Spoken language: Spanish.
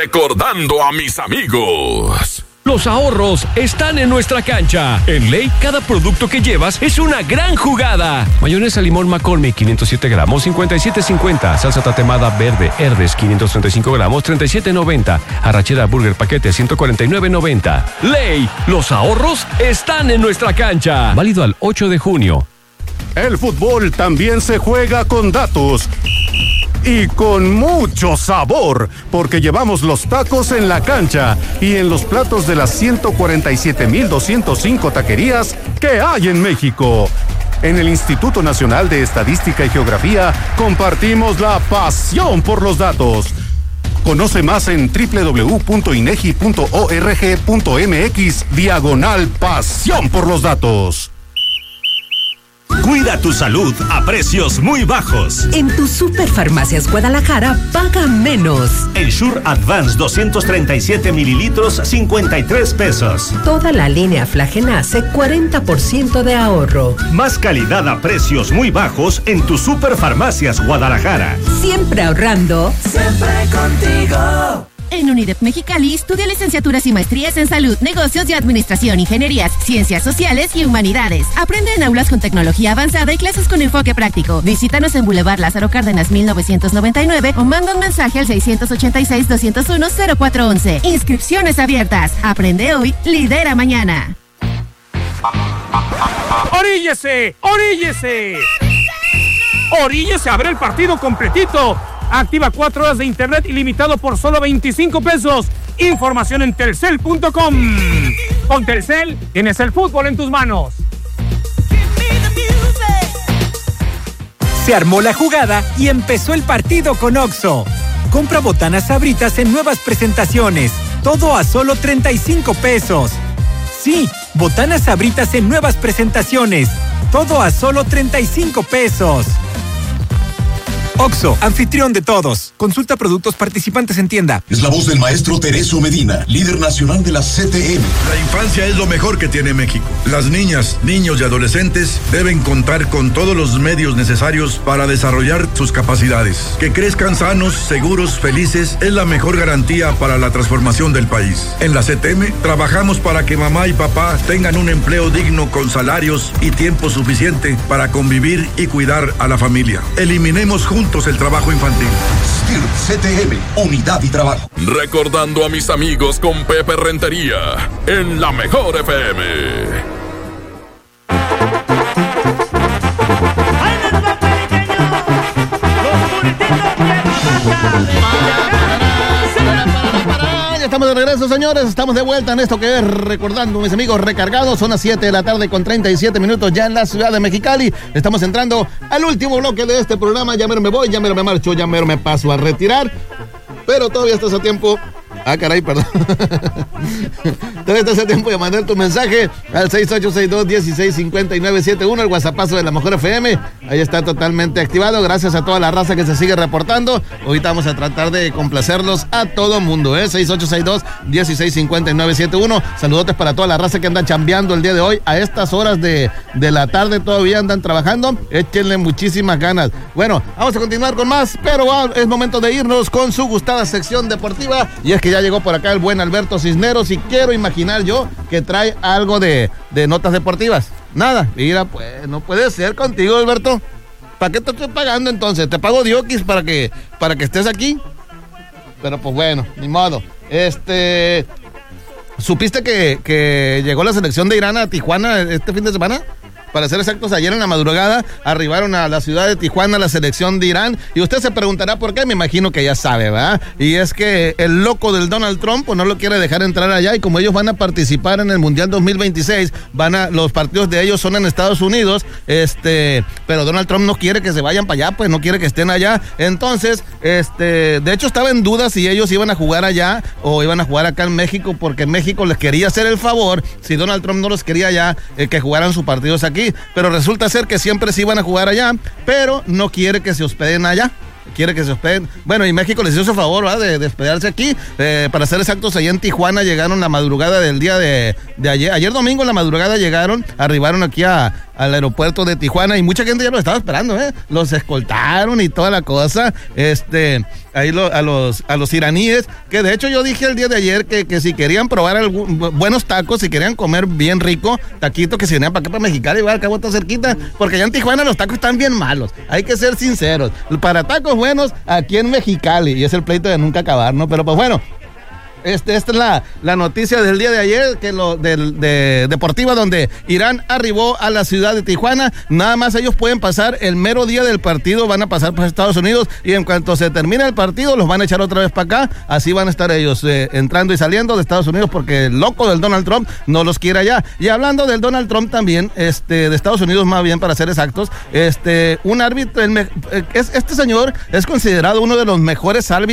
recordando a mis amigos. Los ahorros están en nuestra cancha. En Ley, cada producto que llevas es una gran jugada. Mayonesa limón McCormick, 507 gramos, 57.50. Salsa tatemada verde Herdes, 535 gramos, 37.90. Arrachera Burger paquete, 149.90. Ley, los ahorros están en nuestra cancha. Válido al 8 de junio. El fútbol también se juega con datos. Y con mucho sabor, porque llevamos los tacos en la cancha y en los platos de las 147,205 taquerías que hay en México. En el Instituto Nacional de Estadística y Geografía compartimos la pasión por los datos. Conoce más en www.inegi.org.mx/pasión por los datos. Cuida tu salud a precios muy bajos. En tu Superfarmacias Guadalajara, paga menos. Ensure Advance 237 mililitros, 53 pesos. Toda la línea Flagenace, 40% de ahorro. Más calidad a precios muy bajos en tu Superfarmacias Guadalajara. Siempre ahorrando. Siempre contigo. En UNIDEP Mexicali, estudia licenciaturas y maestrías en salud, negocios y administración, ingenierías, ciencias sociales y humanidades. Aprende en aulas con tecnología avanzada y clases con enfoque práctico. Visítanos en Boulevard Lázaro Cárdenas 1999 o manda un mensaje al 686-201-0411. Inscripciones abiertas. Aprende hoy, lidera mañana. ¡Oríllese! ¡Oríllese! ¡Oríllese a ver el partido completito! Activa 4 horas de internet ilimitado por solo 25 pesos. Información en telcel.com. Con Telcel tienes el fútbol en tus manos. Se armó la jugada y empezó el partido con Oxxo. Compra botanas Sabritas en nuevas presentaciones. Todo a solo 35 pesos. Sí, botanas Sabritas en nuevas presentaciones. Todo a solo 35 pesos. Oxxo, anfitrión de todos. Consulta productos participantes en tienda. Es la voz del maestro Tereso Medina, líder nacional de la CTM. La infancia es lo mejor que tiene México. Las niñas, niños y adolescentes deben contar con todos los medios necesarios para desarrollar sus capacidades. Que crezcan sanos, seguros, felices es la mejor garantía para la transformación del país. En la CTM trabajamos para que mamá y papá tengan un empleo digno con salarios y tiempo suficiente para convivir y cuidar a la familia. Eliminemos juntos el trabajo infantil. STIR CTM, unidad y trabajo. Recordando a mis amigos con Pepe Rentería en la mejor FM. Estamos de regreso, señores. Estamos de vuelta en esto que es Recordando, mis amigos recargados. Son las 7 de la tarde con 37 minutos ya en la ciudad de Mexicali. Estamos entrando al último bloque de este programa. Ya mero me voy, ya mero me marcho, ya mero me paso a retirar. Pero todavía estás a tiempo. Ah, caray, perdón. Todavía estás a tiempo de mandar tu mensaje al 6862-165971, el WhatsAppazo de la Mejor FM. Ahí está totalmente activado. Gracias a toda la raza que se sigue reportando. Ahorita vamos a tratar de complacerlos a todo mundo, 6862-165971. Saludotes para toda la raza que anda chambeando el día de hoy. A estas horas de la tarde todavía andan trabajando. Échenle muchísimas ganas. Bueno, vamos a continuar con más, pero es momento de irnos con su gustada sección deportiva. Y es que ya llegó por acá el buen Alberto Cisneros y quiero imaginar yo que trae algo de notas deportivas. Nada, mira, pues no puede ser contigo, Alberto. ¿Para qué te estoy pagando entonces? ¿Te pago Diokis para que estés aquí? Pero pues bueno, ni modo. ¿Supiste que llegó la selección de Irán a Tijuana este fin de semana? Para ser exactos, ayer en la madrugada arribaron a la ciudad de Tijuana la selección de Irán. Y usted se preguntará por qué, me imagino que ya sabe, ¿verdad? Y es que el loco del Donald Trump pues, no lo quiere dejar entrar allá. Y como ellos van a participar en el Mundial 2026, los partidos de ellos son en Estados Unidos, pero Donald Trump no quiere que se vayan para allá, pues no quiere que estén allá. Entonces, de hecho estaba en duda si ellos iban a jugar allá o iban a jugar acá en México, porque México les quería hacer el favor, si Donald Trump no los quería allá, que jugaran sus partidos aquí. Pero resulta ser que siempre sí iban a jugar allá, pero no quiere que se hospeden allá. Quiere que se hospeden. Bueno, y México les hizo favor, ¿verdad? De hospedarse aquí. Para ser exactos, allá en Tijuana llegaron la madrugada del día de ayer. Ayer domingo en la madrugada arribaron aquí a al aeropuerto de Tijuana y mucha gente ya lo estaba esperando, los escoltaron y toda la cosa, ahí a los iraníes, que de hecho yo dije el día de ayer que si querían probar buenos tacos, si querían comer bien rico, taquito, que se venían para acá para Mexicali, igual al cabo está cerquita, porque allá en Tijuana los tacos están bien malos, hay que ser sinceros, para tacos buenos aquí en Mexicali, y es el pleito de nunca acabar, ¿no? Pero pues bueno, esta es la noticia del día de ayer, que de deportiva, donde Irán arribó a la ciudad de Tijuana. Nada más ellos pueden pasar el mero día del partido, van a pasar por Estados Unidos, y en cuanto se termine el partido los van a echar otra vez para acá. Así van a estar ellos entrando y saliendo de Estados Unidos, porque el loco del Donald Trump no los quiere allá. Y hablando del Donald Trump también, de Estados Unidos más bien, para ser exactos, un árbitro, este señor es considerado uno de los mejores árbitros